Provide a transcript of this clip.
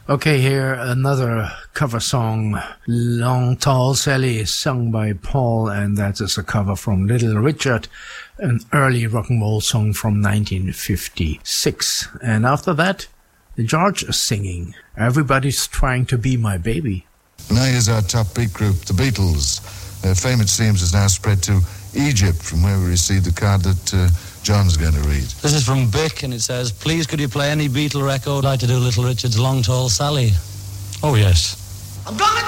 Okay, here another cover song, Long Tall Sally, sung by Paul, and that is a cover from Little Richard, an early rock and roll song from 1956. And after that, George is singing, Everybody's Trying to Be My Baby. Now here's our top beat group, the Beatles. Their fame, it seems, has now spread to Egypt, from where we received the card that John's going to read. This is from Bick, and it says, please could you play any Beatle record? I'd like to do Little Richard's Long Tall Sally. Oh, yes. I'm gonna